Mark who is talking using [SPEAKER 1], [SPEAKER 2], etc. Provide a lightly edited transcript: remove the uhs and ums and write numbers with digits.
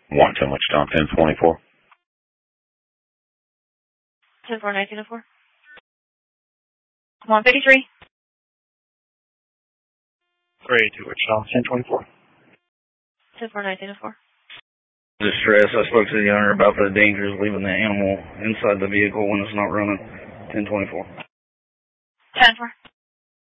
[SPEAKER 1] Warrington, Wichita, 1024.
[SPEAKER 2] 10-4, 1904. Come on, 53.
[SPEAKER 3] 382, Wichita, 1024.
[SPEAKER 2] 10-4, 1904.
[SPEAKER 4] Distress. I spoke to the owner about the dangers of leaving the animal inside the vehicle when it's not running. 1024.
[SPEAKER 2] 10-4.